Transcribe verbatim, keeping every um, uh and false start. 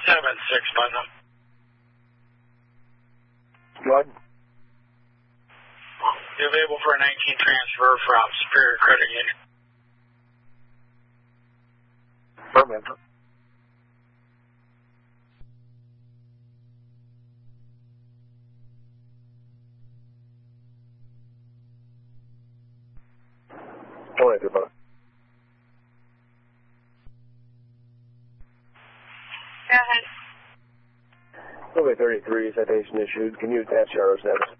seven six, Putnam. Go ahead. You available for a nineteen transfer from Superior Credit Union? Affirmative. Go ahead, goodbye. Go ahead. Okay, thirty-three, citation issued. Can you attach your status?